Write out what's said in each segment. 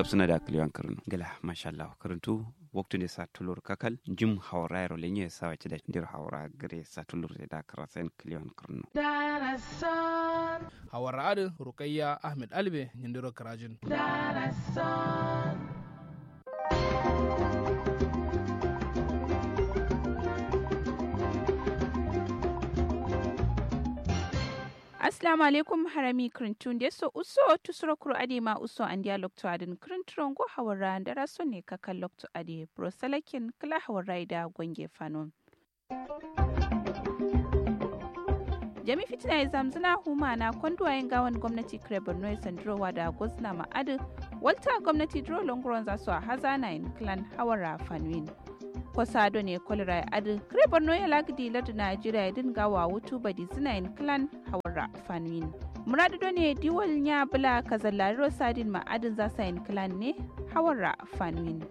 gabsana da kliwan karno gala masha Allah karantu waktu ne sa tulur kakal jim hawra ro lenye sa wace da dir hawra gare sa tulur da karasen kliwan karno hawara adu rukayya ahmed albe nyindiro karajin Assalamu alaikum harami krintun de so uso tusuro kuro ade ma uso an dia lokto adin krintron go hawara ndara so ne kakal lokto ade brosalakin kala hawara da gonge fanon jami fitina ya zamzina huma na kwanduwayen gawan gwamnati kare borno ya sandrowa da gozna ma'adu walta gwamnati dro longron za su a hazana in clan hawara fanwin kwasado ne kolera adu kare borno ya lagdi ladu najeriya ya dinga wa wutu badi zina in clan hawara fanwin muradu ne diwal nya bula kazallariro sadin ma'adin za sa in clan ne hawara fanwin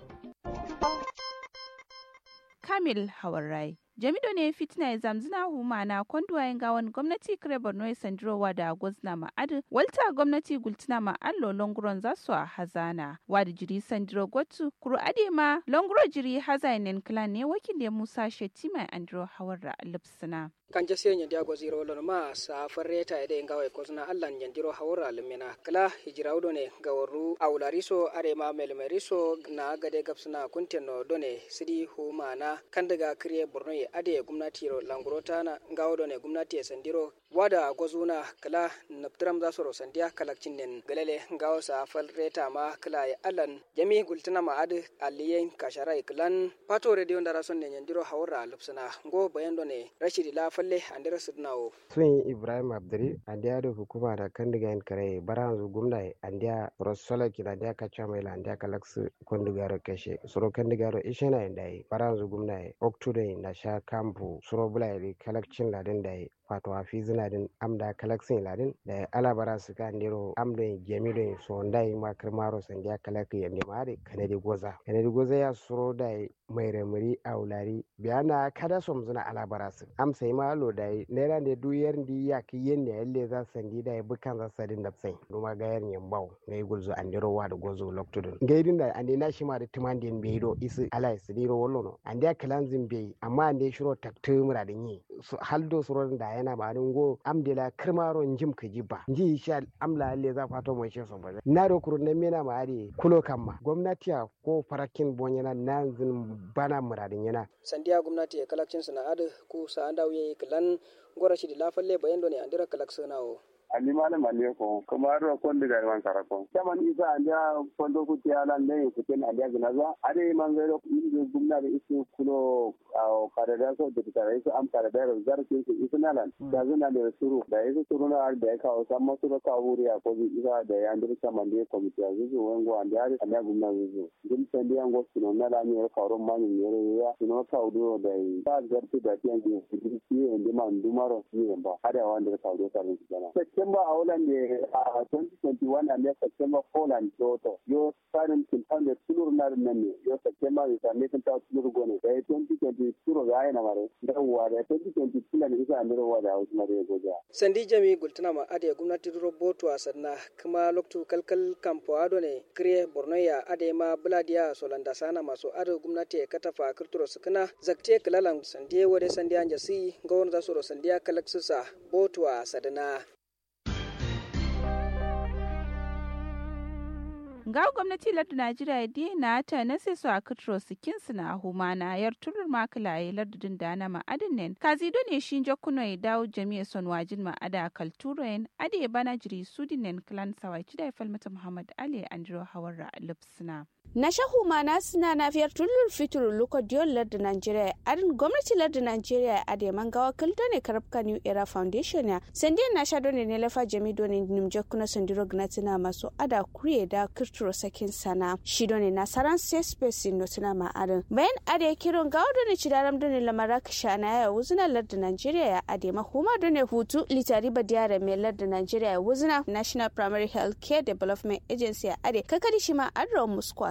kamil hawarai jamido ne fitina ya zamzina huma na kwanduwayen gawan gwamnati kare borno ya sandirowa da gwazna ma'adu walta gwamnati gultina ma'allo longuron za su a hazana wada jiri sandiro gwatu kuru ade ma longuro jiri hazainen clan ne wakil da musa shetima andro hawar lipsina kanje se nyandi go zero lon ma sa farreta ede ngawe ko suna allan nyandiro hawra lumena kala hijirawdo ne gawaru awlariso are ma melmeriso na gade gapsuna kunteno done sidi huma na kandaga kriye borno ye ade gumnati ro langurota na ngawdo ne gumnati e sandiro wada gozuna kala naptram za soro sandiya kalakcin nen galele ngawo sa farreta ma kala ya allan jami gultana ma ade aliyen kashara iklan pato radio ndara son ne nyandiro hawra lupsuna ngo bayando ne rashidi la falle andira sudnawo sun ibrahim abduri andiya da hukuma da kandiga en kare baranzu gumna andiya rosola kila andiya kacha mai andiya kalaksu kondigaro keshe suro kandigaro ishena endai baranzu gumna oktude na sha kampu suro bulai kalakcin ladin dai wato hafizina din amda kalaksin ladin da alabara su ka ndiro amdo jamido so ndai makrmaro sandiya kalaki yande mare kanadi goza ya suro dai mai remuri aulari biyana kada somzuna alabara su am sai malo dai nera ne duyar ndi ya ki yenne yalle za sandi dai bukan za sadin da sai duma ga yar nyambau ngai gulzo andiro wa da gozo loktudun ngaidin da ande na shi ma da timandin beido isi alai sidiro wollono ande kalanzin bei amma ande shiro taktumura da yi haldo suro da yana ba go amdela kirmaro njim ka jiba nji sha amla alle za fato mai shi so ba na ro kurun na mena ma ari kulo kamma gwamnati ko farakin bonyana nanzin bana muradin yana sandiya gwamnati ya kalakcin sana adu ku sa andaw ye klan gora shi la falle bayando ne andira kalaksonawo ali malam aleko kuma ro kondi ga man karako kaman isa anda kondo ku tiala ne ku ten anda gnaza ade mangero ni gumna de isu kulo kada da so de tare su am kada da zar ke su isnalan da zuna da suru da isu suru na da ka o sammo suru ka wuriya ko isa da ya ndir kaman de komiti azuzu wengo anda gumna zuzu dum sendi ango sino na la ni ka ro man ni ya sino ka udo da ta garti da tiyan ji ki ende man dumaro ni ba ada wanda ka udo ta ni kana September Holland 2021 and September Holland Toto. Your current confirmed the Sulu Narmani. Your September is a making out Sulu Gone. 2020 Sulu Guyana Mare. The war 2022 and is under water house Maria Goja. Sandi Jami Gultanama Ade Gumnati Roboto Asana Kama Loktu Kalkal Campo Adone Kre Bornoya Adema Bladia Solandasana Maso Ado Gumnati Katafa Kulturo Sakana Zakte Kalalang Sandia Wade Sandia Jasi Gonza Soro Sandia Kalaksusa Botua Sadana. ga gwamnati lardu najeriya dai na ta na sai su a kutro sikin na humana yar tulur makalaye lardudin da na ma'adin nen kazido ne shi jokuno ya dawo jami'a son wajin ma'ada kalturo yen ade bana jiri sudin nen clan sawaci da falmata muhammad ali andro hawara lipsina na shahu mana suna na fiyar tulur fitur lukodiyar lardin Najeriya arin gwamnati lardin Najeriya a da mangawa kildo ne karabka New Era Foundation ya sandiyan na sha dole ne lafa jami dole nimje kuna sandiro gnatina masu ada kuriye da kirturo sakin sana shi dole na saran safe space no tuna ma arin bayan ada kiron gawo dole cidaram dole lamara kashana ya wuzuna lardin Najeriya ya ade mahuma dole hutu litari badiyara mai lardin Najeriya ya wuzuna National Primary Health Care Development Agency ya ade kakari shi ma adro muskwa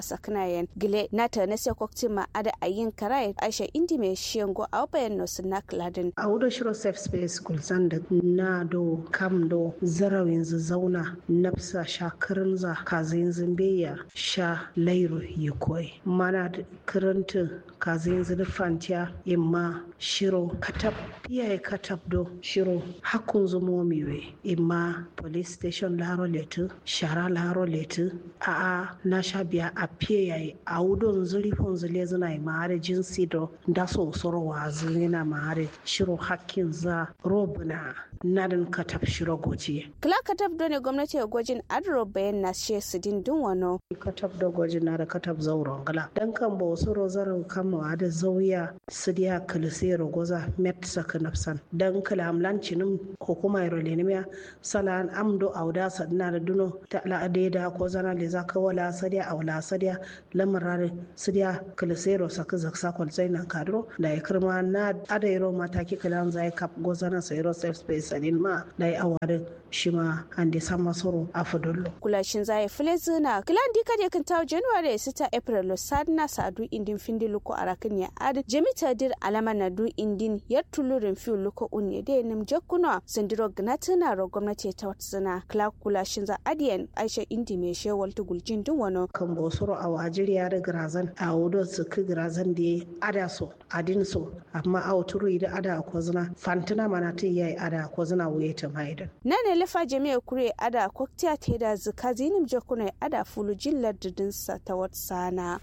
saknayen gile nata na sekokti ma ada ayin karai aisha indi me shengo a bayan no snack ladin a wudo shiro safe space kulsan da na do kam do zarawin zauna nafsa shakarin za kazin zimbeya sha lairo yikoi mana karanta kazin zirfantiya imma shiro katab iyaye katab do shiro hakun zumo miwe imma police station laro letu shara laro letu a na sha biya a fiye a wudon zurifin zule zina ma'are jinsi do da so sorowa zina ma'are shiro hakkin za robuna nadin katab shiro goji kila katab do ne gwamnati ya gwajin adro bayan na she sidin dun wano katab do gwajin na da katab zauron gala dan kan ba wasu rozarin kama da zauya sidiya kalisero goza met sakanafsan dan kala amlancinin hukuma irolenimiya salan amdo auda sadna da duno ta al'ade da ko zana le zaka wala sadiya awla sadiya lamarar sadiya kalisero saka zaksa kwalzainan kadro da ya kirma na adairo mataki kalan zai kap gozana sayro safe space anin ma da ya aware shi ma ande sama soro afadollo kulashin zai filezina kilan dika de kan taw january sita april lo sadna sadu indin findi luko arakin ya ad jemita dir alama na du indin yar tulurin fi luko unye de nim jakkuno sandiro gnatana ro gwamnati ta watsana kla kulashin za adiyan aisha indi me shewal tugulcin dun wano kan bosoro a wajiriya da grazan a wudo su ki grazan da ada so adin so amma a wuturu da ada kozuna fantuna mana ta yayi ada kozuna wuye ta maidan nane lefa jami'a kure ada koktiya ta da zikazi nim jakkuno ada fulu jillar dudin sa ta watsana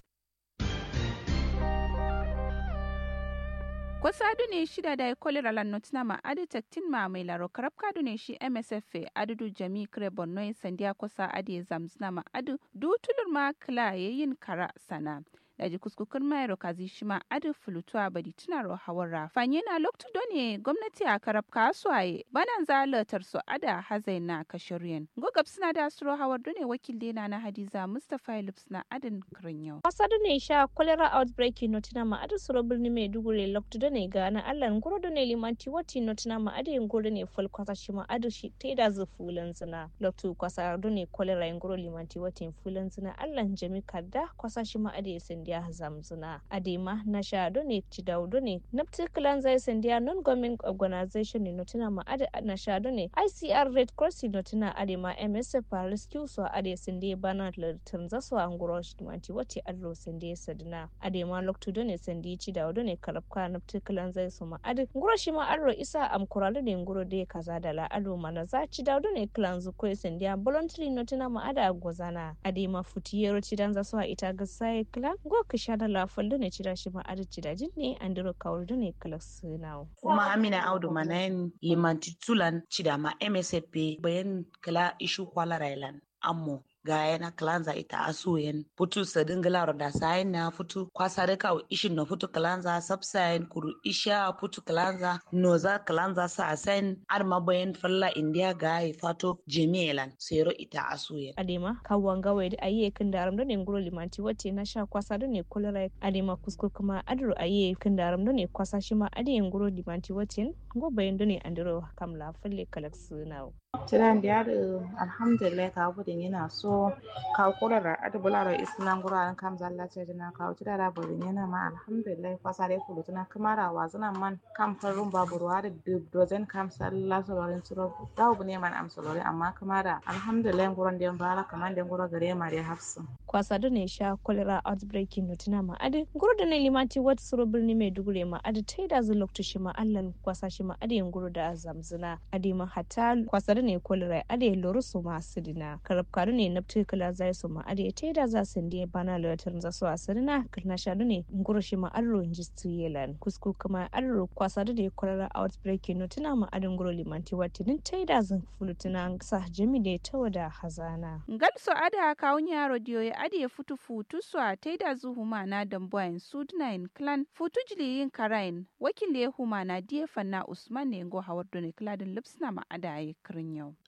kwasa ne shida da kolera lannotina ma adi taktin ma mai laro karab kadu ne shi MSF adudu jami kre bonno sandiya kwasa adi zamzina ma adu du tulur ma kla yayin kara sana daji kuskukun mayaro kazi shima adu fulutuwa badi tunaro hawara fanye na loktu done gwamnati a karab kasuwaye banan zalatar su ada hazai na kashiriyan gogab suna da suro hawar done wakil dena na hadiza Mustapha Lips na adin kirin kwasa done sha cholera outbreak notina ma adu suro birni Maiduguri loktu done ga na Allah ngoro done limanti wati notina ma adu ngoro ne ful kwasa shima adu shi teda zu fulan zina loktu kwasa done cholera ngoro limanti wati fulan zina Allah jami kadda kwasa shima adu ya zamzuna adema na shado ne cidaudo ne naptiklan zai sandiya non government organization ne notina ma ade na shado ne ICR Red Cross notina adema MSF rescue so ade sandiya bana tanza so anguro shmanti wati allo sandiya sadna adema loktudo ne sandiya cidaudo ne kalafka naptiklan zai so ma ade nguro shi ma allo isa am kuralo ne nguro de kaza da la allo mana za cidaudo ne clanzu ko sandiya voluntary notina ma ada gozana adema futiyero cidanza so ita ga sai clan kishana la faldo ne cira shi ma adalci da jinne an diro kawar ne kalas nawo kuma Amina Audu Manayin limanti tulan cida ma MSP bayan kala ishu kwala railan ammo ga yana kalanza ita asuyen putu sadingala da sayin na futu kwasa da kawo ishin na futu kalanza subsayin kuru isha putu kalanza noza kalanza sa asayin arma bayan falla india ga ya fato jemi'elan sero ita asuyen adema kawon gawai da ayi kan daram da ne nguro limanti wace na sha kwasa da ne kolera adema kusko kuma adro ayi kan daram da ne kwasa shi ma ade nguro limanti wace go bayan da ne andro kamla falle kalaks nawo tiran da alhamdulillah ka gudun yana so kawo kolara adabulara islam guraren kam zallace da na kawo tira da burin yana ma alhamdulillah kwasa da kulu tana kamara wa zana man kam farun babu ruwa da dozen kam sallah solorin suro dawo bune man am solorin amma kamara alhamdulillah guran da bara kaman da gura gare ma da hafsu kwasa da ne sha cholera outbreak nutuna ma adi guru da ne limanti wata suro birni Maiduguri ma adi taida zu lokto shi ma allan kwasa shi ma adi guru da zamzuna adi ma hatta kwasa da ne cholera adi loru su ma sidina karabkaru ne na kala zai su ma adi taida za su ndiye bana latar za su asirina kana sha ne guru shi ma allo injistu yelan kusku kuma allo kwasa da ne cholera outbreak nutuna ma adi guru limanti wata din taida zan fulutuna sa jami da tawada hazana galso ada kawun yaro diyo adi ya futu su a taida zu huma na dambuwain sudnain clan futu jili yin karain wakil ya huma na diya fanna usman ne ngo hawar doni kladin lipsna ma ada ya kirin yau alama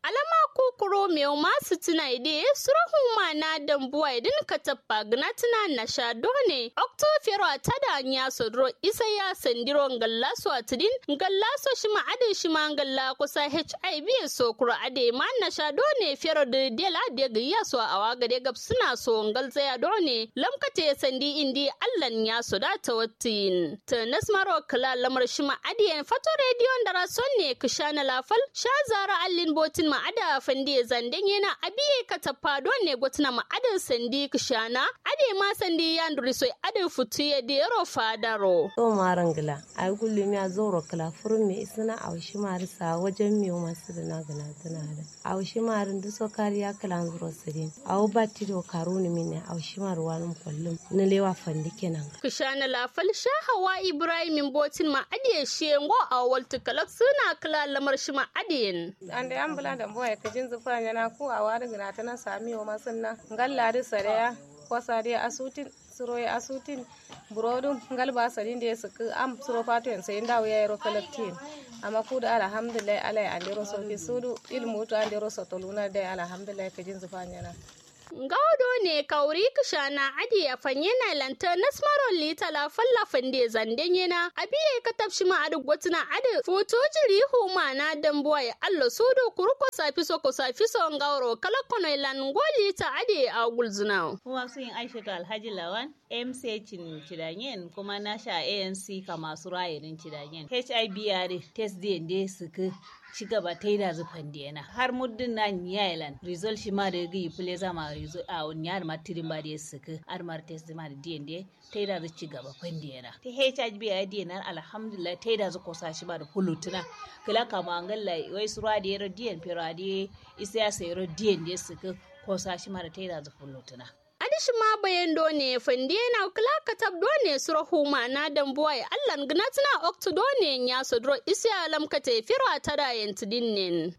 kukuro meu masu tuna ide surahun mana dambuwa idin katappa gnatina na shadone oktofero tada nya sodro isa ya sandiro ngallaso atidin ngallaso shima ade shima ngalla kusa HIV so kuro ade man na shadone fero de dela de giya so awaga de gab suna so ngalza ya done lamkate sandi indi allan ya so da tawattin ta nasmaro kala lamar shima ade fato radio ndara sonne kishana lafal shazara allin botin ma ada fandi zanden yana abiye katappa ne gotna ma ada sandi kishana ade ma sandi yanduri so ade futuye de ro fadaro to marangla ay gullumi a zoro kala furme isna awshi marisa wajen mi masu da nagana tana da awshi marin da so kariya kala zoro sidin aw batti do karuni minne awshi marwan kullum na lewa fandi kenan kishana lafal sha hawa ibrahim botin ma ade shengo awal tukalak suna kala lamar shi ma adiyin ande ambula da boye kajin zufa yana ku a wari gina ta na sami wa masunna ngalla da sareya ko sare asutin suroye asutin burodum ngalba sadin da suka am suro fatu en sai ndawo yayi ro collective amma ku da alhamdulillah alai andero so fi sudu ilmu to andero so toluna da alhamdulillah kajin zufa yana Gaudo ne kauri kishana adi ya fanye na lanta nasmaron lita la falla fande zanden yana abiye ka tafshi ma adu gotuna adu foto jiri huma na dambuwa ya allo sudu kuruko safi so ngauro kala kono ilan ngoli ta adi a gulzuna. Kuma su yin Aishatu Alhaji Lawan MC Cidanyen kuma na sha ANC kama su rayarin Cidanyen. HIBR test DND suka ci gaba ta yi da zufan diyana har muddin na nyailan result shi ma da gi fule zama result a nyar ma tirin ba da suka armar test ma da DND ta yi da ci gaba fan diyana ta HIB ya diyana alhamdulillah ta yi da ko sa shi ba da fulutuna kala kama ngalla wai sura da yaro DN pero da isa ya sayro DND suka ko sa shi ma da ta yi da fulutuna adishi ma bayan done fande na kula katab done surahuma na dambuwa ya allan gnatina oktu done ya sodro isi alam kate firwa tada yentidinin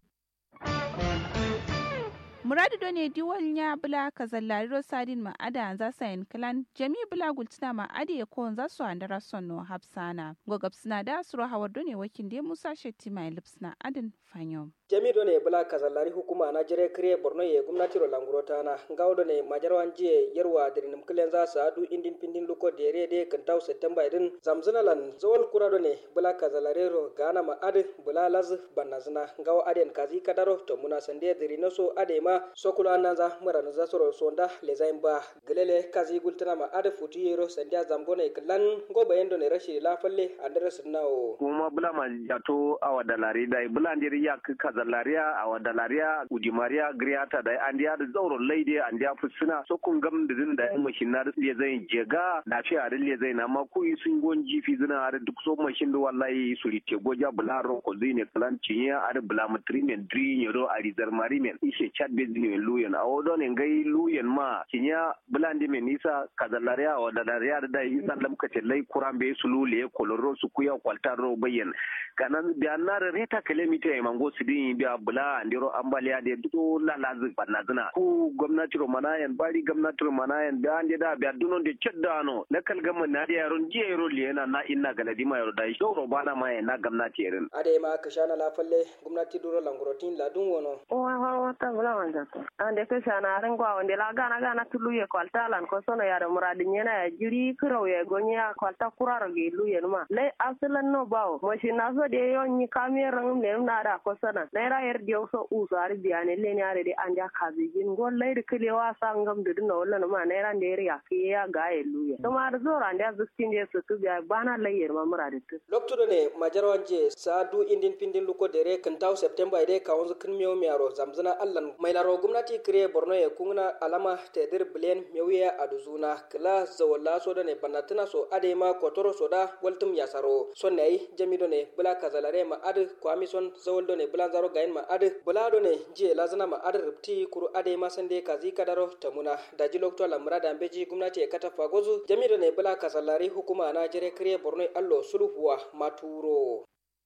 muradu done diwal nya bula kazallari rosadin ma ada za sayin klan jami bula gultina ma ade ya ko za su andara sonno hapsana gogabsina da suro hawar done wakin de musa shetti mai lipsna adin fanyom jami done bula kazallari hukuma na jere kriye borno ye gumnati ro langurota na ngaw done majarwan je yarwa dirinum kilen za sa adu indin pindin luko dere de kantaw september idin zamzunalan zawal kura done bula kazallari ro gana ma ade bula laz banazna ngaw aden kazi kadaro to muna sande dirinoso ade ma sokula nanza mara za soro sonda lezaimba gelele kazi gultana ma ade futi yero sandia zamgone klan go bayendo ne rashi la falle andre sunnawo kuma bula ma jato awadalari dai bula ndiri yak kazalaria awadalaria udimaria griata dai andia da zauro laide andia fusuna so kun gam da zin da mashin na da zai jega lafiya da le zai na ma ku sun gonji fi zina da duk so mashin da wallahi surite goja bula ro ko zine klan cinya ada bula matrimen dri yoro arizar marimen ishe chat ne luyen a wodo ne ngai luyen ma kinya blandi me nisa kazalaria wa dalaria da isa lamkace lai kurambe su lule koloro su kuya kwaltaro bayen kanan bianar reta kilometer e mango sidin biya bula andiro ambaliya de duto lalazi banazina ku gwamnati romanayan bari gwamnati romanayan da ande da biya dunon de ceddano nakal gamma na da yaron jiya yaro liyana na inna galadi ma yaro dai doro bana ma na gwamnati yarin ade ma kashana la falle gwamnati duro langurotin ladun wono wa ta bula wanda ande ke sana rengwa wande la gana tuluye kwalta lan ko sono yara muradin yana ya jiri kiro ye gonya kwalta kuraro ge luye numa le aslan no bawo mo shi na so de yonni kamera ngum le na da ko sana na ra yer dio so usari biane le ni are de anja kazi jin gol le de kile wa sangam de no wala numa na ra de ya ke ya ga e luye to mar zo ran da zuskin je su ga bana le yer ma muradin lokto ne majarwanje sadu indin pindin luko dere kan taw september de ka onzo kin miyo miaro zamzana allan mai laro gwamnati kire borno ya kungna alama tedir bilen mewiya aduzuna kala zawalla so da ne banatuna so ade ma kotoro so da waltum yasaro son ne jamido ne bula kazalare ma ade kwamison zawaldo ne bula zaro gain ma ade bula do ne je lazana ma ade ripti kuru ade ma sande kazi kadaro tamuna daji lokto lamra da beji gwamnati ya kata fagozu jamido ne bula kazalare hukuma na jere kire borno allo sulhuwa maturo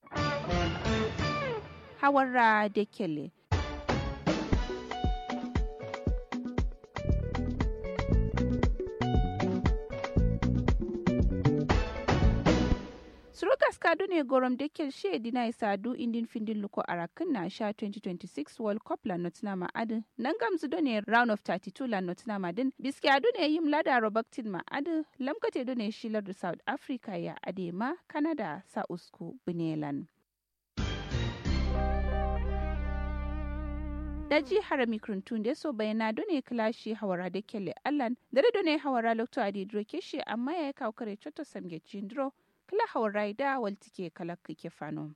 hawarra da kele Surugas kadu ne gorom dekel she dina isadu indin findin luko arakin na sha 2026 World Cup la notina ma'adin nan gamzu ne round of 32 la notina ma'adin biski adu ne yim lada robaktin ma'adin lamkate do ne shilar da South Africa ya adema Canada sa usku bunelan. Daji harami kruntun da so bayana do ne klashi hawara da kelle allan dare do ne hawara lokto adi dro keshi amma ya kawo kare choto samge chindro kala hawara da waltike kala kike fano.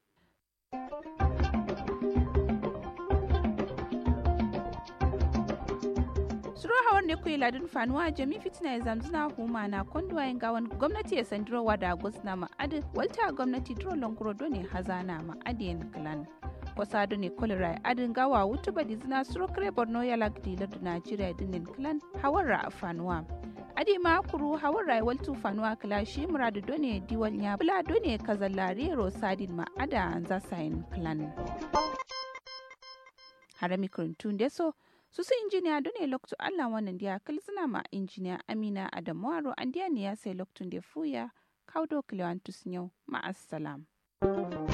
Suro hawar ne kuyi ladin fanuwa jami fitina ya zamzuna huma na konduwa yin gawan gwamnati ya sandiro wada gusna ma'adi walta gwamnati dro longoro do ne hazana ma'adiyan clan. Kwasado ne kolera adin gawa wutu badi zina suro kare borno ya lagdi lardu Najeriya dinin clan hawara a fanuwa. Adi ma kuru hawara waltu fanuwa kala shi muradu do ne diwal ya bula do ne kazallare rosadin ma'ada an zasayin clan. Harami kurintun deso susu injiniya do ne loktu Allah wannan dia kalzina ma injiniya Amina Adamuaro an dia ne ya sai loktun da fuya kaudo kilewantus nyau ma'assalam.